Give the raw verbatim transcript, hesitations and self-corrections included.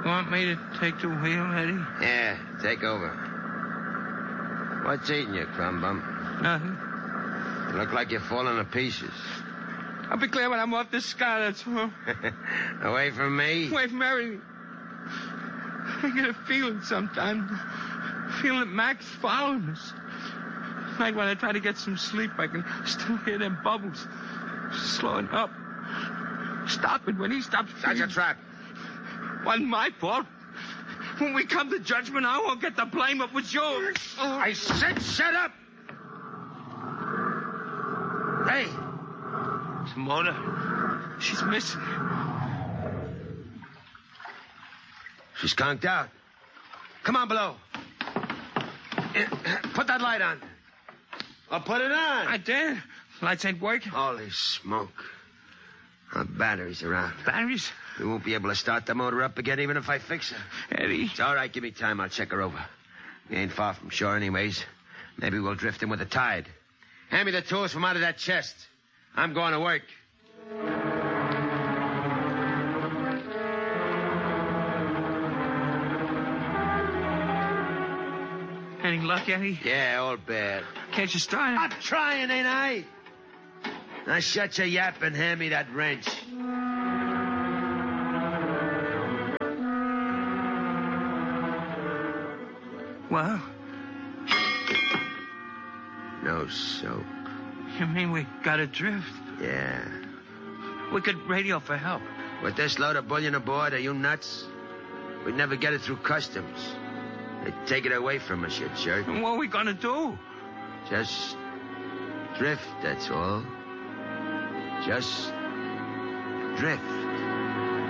You want me to take the wheel, Eddie? Yeah, take over. What's eating you, Crumb Bum? Nothing. You look like you're falling to pieces. I'll be glad when I'm off this sky, that's all. Away from me? Away from everything. I get a feeling sometimes. Feeling that Mac's following us. Night when I try to get some sleep, I can still hear them bubbles. Slowing up. Stopping when he stops. That's a trap. Wasn't my fault. When we come to judgment, I won't get the blame. It was yours. Oh. I said shut up! Hey! Simona, she's missing. She's conked out. Come on, below. Put that light on. I'll put it on. I did. Lights ain't working. Holy smoke. Our batteries are out. Batteries? We won't be able to start the motor up again even if I fix her. Eddie. It's all right. Give me time. I'll check her over. We ain't far from shore anyways. Maybe we'll drift in with the tide. Hand me the tools from out of that chest. I'm going to work. Any luck, Eddie? Yeah, all bad. Can't you start it? I'm trying, ain't I? Now shut your yap and hand me that wrench. Well? No soap. You mean we got adrift? Yeah. We could radio for help. With this load of bullion aboard, are you nuts? We'd never get it through customs. They'd take it away from us, you jerk. And what are we gonna do? Just drift, that's all. Just drift.